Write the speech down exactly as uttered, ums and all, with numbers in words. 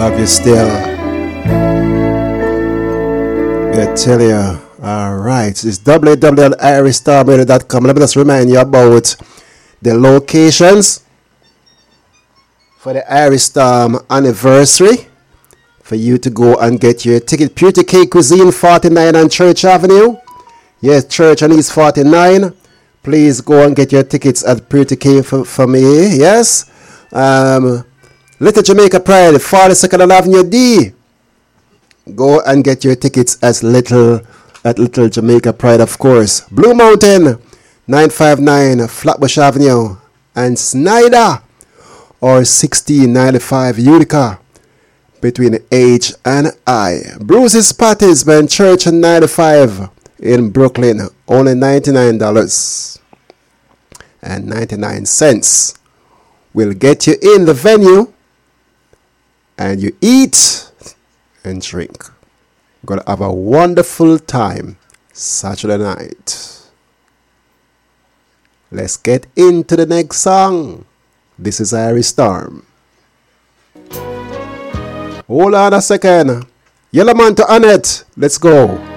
Love you still. I tell you. Alright. It's w w w dot irish star radio dot com. Let me just remind you about the locations for the Irish Storm anniversary. For you to go and get your ticket. Purity Cake Cuisine, forty-nine on Church Avenue. Yes, Church and East forty-nine. Please go and get your tickets at Purity Cake for, for me. Yes. Um... Little Jamaica Pride, forty-second on Avenue D. Go and get your tickets as little at Little Jamaica Pride, of course. Blue Mountain, nine fifty-nine Flatbush Avenue. And Snyder, or sixteen ninety-five Utica, between H and I. Bruce's Patties, Ben Church and ninety-five in Brooklyn. Only ninety-nine dollars and ninety-nine cents. We'll get you in the venue. And you eat and drink. We're going to have a wonderful time Saturday night. Let's get into the next song. This is Irish Storm. Hold on a second. Yellow Man to Annette. Let's go.